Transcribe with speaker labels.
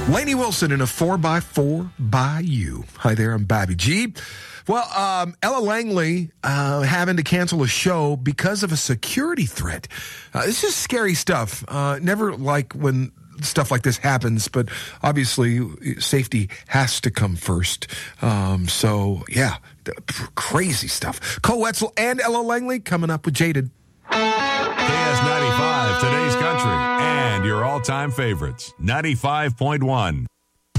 Speaker 1: Lainey Wilson in a 4x4 by you. Hi there, I'm Bobby G. Well, Ella Langley having to cancel a show because of a security threat. This is scary stuff. Never like when stuff like this happens, but obviously safety has to come first. So, yeah, crazy stuff. Cole Wetzel and Ella Langley coming up with Jaded.
Speaker 2: KS95, today's country, and your all-time favorites, 95.1.